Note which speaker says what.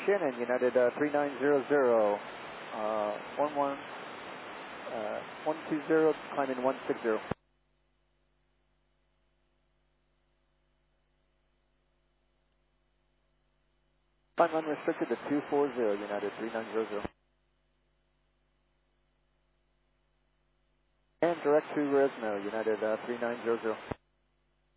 Speaker 1: Shannon, United 3900, 120, climbing 160. Climb unrestricted to 240, United 3900. And direct to Resno, United 3900.